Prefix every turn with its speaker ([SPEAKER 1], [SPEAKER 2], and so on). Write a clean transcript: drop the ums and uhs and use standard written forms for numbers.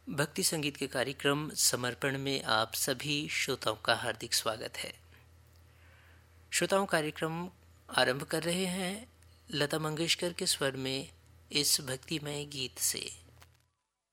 [SPEAKER 1] भक्ति संगीत के कार्यक्रम समर्पण में आप सभी श्रोताओं का हार्दिक स्वागत है। श्रोताओं, कार्यक्रम आरंभ कर रहे हैं लता मंगेशकर के स्वर में इस भक्तिमय गीत से।